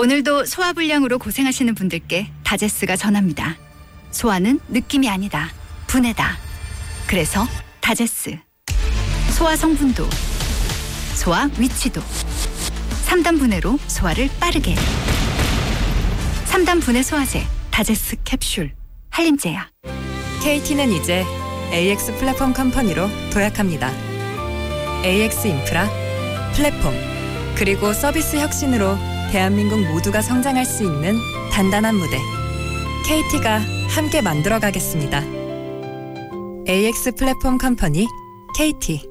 오늘도 소화불량으로 고생하시는 분들께 다제스가 전합니다. 소화는 느낌이 아니다. 분해다. 그래서 다제스. 소화 성분도, 소화 위치도 3단 분해로 소화를 빠르게. 3단 분해 소화제 다제스 캡슐. 한림제약. KT는 이제 AX 플랫폼 컴퍼니로 도약합니다. AX 인프라, 플랫폼, 그리고 서비스 혁신으로 대한민국 모두가 성장할 수 있는 단단한 무대. KT가 함께 만들어가겠습니다. AX 플랫폼 컴퍼니 KT.